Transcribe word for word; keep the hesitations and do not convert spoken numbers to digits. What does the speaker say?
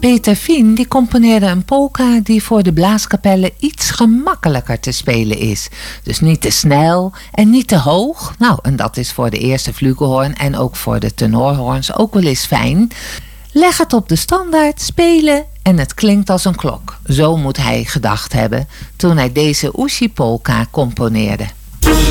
Peter Fien die componeerde een polka die voor de blaaskapellen iets gemakkelijker te spelen is. Dus niet te snel en niet te hoog. Nou, en dat is voor de eerste flugelhoorn en ook voor de tenorhoorns ook wel eens fijn. Leg het op de standaard, spelen en het klinkt als een klok. Zo moet hij gedacht hebben toen hij deze Oeshi polka componeerde.